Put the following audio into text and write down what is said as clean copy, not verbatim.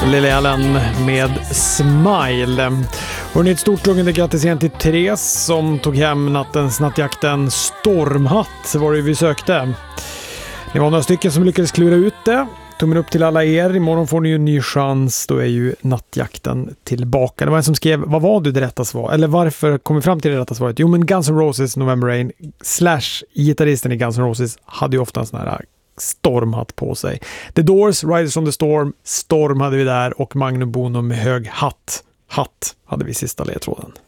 Lily Allen med Smile. Hörrni, ett stort lugnt grattis igen till Therese som tog hem nattjakten Stormhatt var det vi sökte. Det var några stycken som lyckades klura ut det. Tummen upp till alla er. Imorgon får ni ju en ny chans. Då är ju nattjakten tillbaka. Det var en som skrev, vad var det rätta svaret? Eller varför kom vi fram till det rätta svaret? Jo, men Guns N' Roses November Rain / gitarristen i Guns N' Roses hade ju ofta en sån här stormhatt på sig. The Doors, Riders on the Storm, Storm hade vi där och Magnum Bonum med hög hatt. Hatt hade vi sista ledtråden.